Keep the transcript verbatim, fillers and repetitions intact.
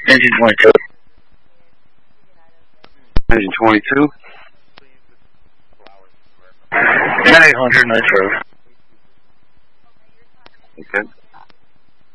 Engine twenty-two. Engine twenty-two. nine eight hundred, nice road. Okay.